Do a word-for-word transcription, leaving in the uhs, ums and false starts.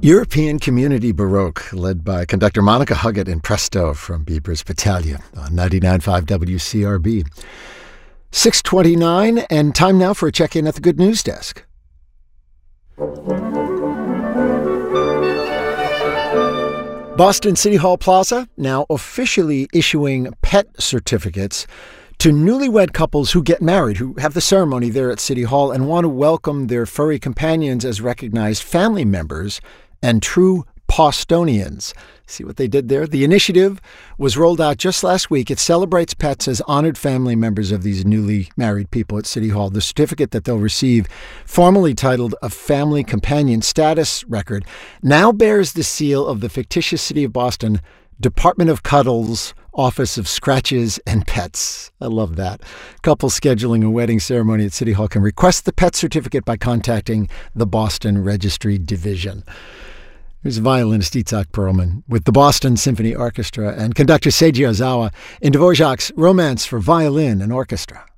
European Community Baroque, led by conductor Monica Huggett in Presto from Bieber's Battalion on ninety-nine point five W C R B. six twenty-nine, and time now for a check-in at the Good News Desk. Boston City Hall Plaza now officially issuing pet certificates to newlywed couples who get married, who have the ceremony there at City Hall and want to welcome their furry companions as recognized family members and true Bostonians. See what they did there? The initiative was rolled out just last week. It celebrates pets as honored family members of these newly married people at City Hall. The certificate that they'll receive, formally titled a Family Companion Status Record, now bears the seal of the fictitious City of Boston Department of Cuddles, Office of Scratches and Pets. I love that. Couples scheduling a wedding ceremony at City Hall can request the pet certificate by contacting the Boston Registry Division. Here's violinist Itzhak Perlman with the Boston Symphony Orchestra and conductor Seiji Ozawa in Dvorak's Romance for Violin and Orchestra.